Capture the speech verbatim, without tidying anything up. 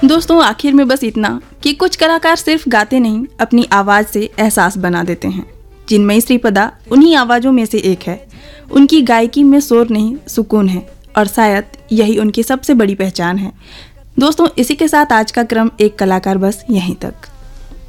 दोस्तों आखिर में बस इतना कि कुछ कलाकार सिर्फ गाते नहीं, अपनी आवाज़ से एहसास बना देते हैं। चिन्मयी श्रीपदा उन्हीं आवाज़ों में से एक है। उनकी गायकी में शोर नहीं, सुकून है, और शायद यही उनकी सबसे बड़ी पहचान है। दोस्तों इसी के साथ आज का क्रम एक कलाकार बस यहीं तक।